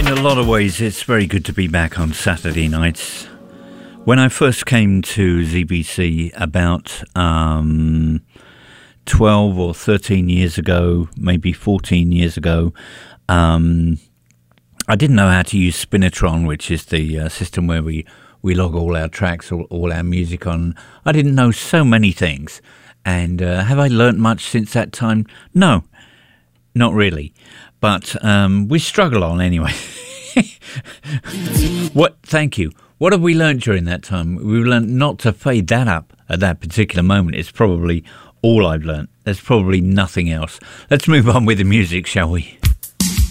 In a lot of ways, it's very good to be back on Saturday nights. When I first came to ZBC about 12 or 13 years ago, maybe 14 years ago, I didn't know how to use Spinitron, which is the system where we log all our tracks, all our music on. I didn't know so many things. And have I learnt much since that time? No, not really. But we struggle on anyway. Thank you. What have we learnt during that time? We learnt not to fade that up at that particular moment. It's probably all I've learnt. There's probably nothing else. Let's move on with the music, shall we?